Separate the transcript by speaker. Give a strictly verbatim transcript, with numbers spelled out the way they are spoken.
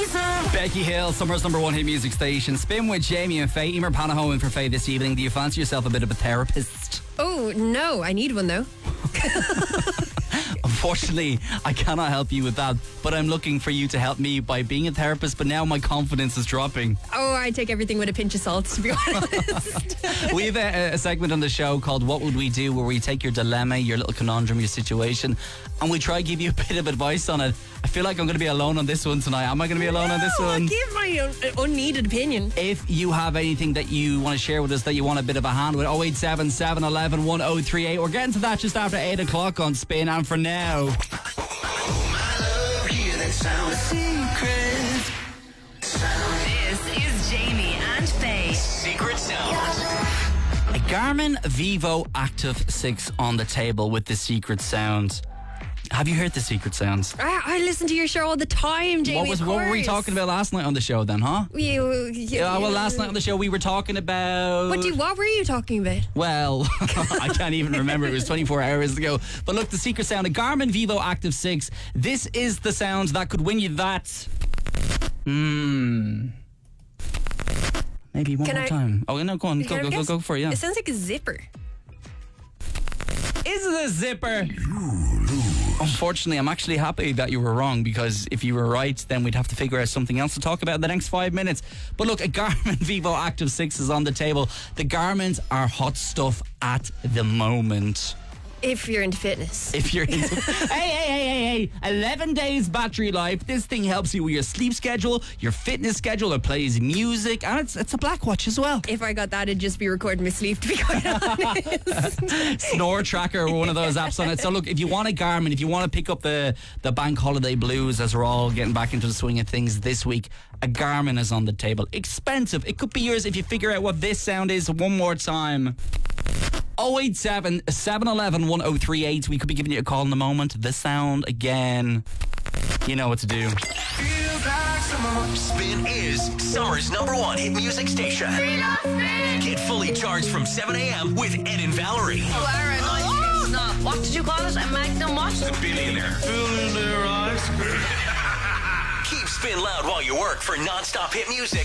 Speaker 1: Becky Hill, Summer's number one hit music station. Spin with Jamie and Faye. Emer Panaho in for Faye this evening. Do you fancy yourself a bit of a therapist?
Speaker 2: Oh, no. I need one, though.
Speaker 1: Unfortunately, I cannot help you with that, but I'm looking for you to help me by being a therapist, but now my confidence is dropping.
Speaker 2: Oh, I take everything with a pinch of salt, to be honest.
Speaker 1: We have a, a segment on the show called What Would We Do, where we take your dilemma, your little conundrum, your situation, and we try to give you a bit of advice on it. I feel like I'm going to be alone on this one tonight. Am I going to be alone
Speaker 2: no,
Speaker 1: on this one?
Speaker 2: I'll give my un- unneeded opinion.
Speaker 1: If you have anything that you want to share with us that you want a bit of a hand with, oh eight seven, seven one one, one oh three eight. We're getting to that just after eight o'clock on Spin. And for now,
Speaker 3: Secret sound.
Speaker 4: This is Jamie and Faye.
Speaker 3: Secret sound.
Speaker 1: a Garmin Vivo Active six on the table with the secret sound. Have you heard the secret sounds?
Speaker 2: I, I listen to your show all the time, Jamie.
Speaker 1: What was
Speaker 2: of
Speaker 1: what were we
Speaker 2: course.
Speaker 1: talking about last night on the show then, huh?
Speaker 2: You, you,
Speaker 1: Yeah, well, last night on the show we were talking about.
Speaker 2: What do? What were you talking about?
Speaker 1: Well, I can't even remember. It was twenty-four hours ago. But look, the secret sound, a Garmin Vivo Active six. This is the sound that could win you that. Hmm. Maybe one
Speaker 2: Can
Speaker 1: more
Speaker 2: I-
Speaker 1: time. Oh, no, go on. Go,
Speaker 2: Can I
Speaker 1: go, go,
Speaker 2: guess?
Speaker 1: go for it, yeah.
Speaker 2: It sounds like a zipper.
Speaker 1: Is it a zipper? Unfortunately, I'm actually happy that you were wrong, because if you were right, then we'd have to figure out something else to talk about in the next five minutes. But look, a Garmin Vivo Active six is on the table. The Garmins are hot stuff at the moment.
Speaker 2: If you're into fitness.
Speaker 1: If you're into hey, hey, hey, hey, hey, eleven days battery life. This thing helps you with your sleep schedule, your fitness schedule. It plays music, and it's it's a black watch as well.
Speaker 2: If I got that, it'd just be recording my sleep, to be quite honest.
Speaker 1: Snore Tracker or one of those apps on it. So look, if you want a Garmin, if you want to pick up the, the bank holiday blues as we're all getting back into the swing of things this week, a Garmin is on the table. Expensive. It could be yours if you figure out what this sound is one more time. oh eight seven, seven one one, one oh three eight. We could be giving you a call in a moment. The sound again. You know what to do.
Speaker 3: Spin is summer's number one hit music station. Get fully charged from seven a.m. with Ed and Valerie.
Speaker 4: Oh, Aaron, oh, no. What did you call it? A magnum what?
Speaker 3: The billionaire. Filling their eyes. Keep Spin loud while you work for non-stop hit music